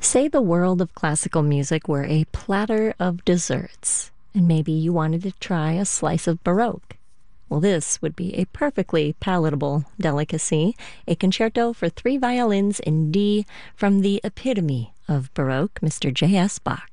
Say the world of classical music were a platter of desserts, and maybe you wanted to try a slice of Baroque. Well, this would be a perfectly palatable delicacy, a concerto for three violins in D from the epitome of Baroque, Mr. J.S. Bach.